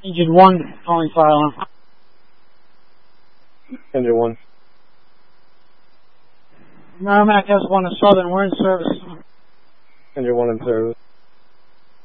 Engine 1, calling fire alarm. Engine 1. Merrimack S1 to Southern, we're in service. Engine 1 in service.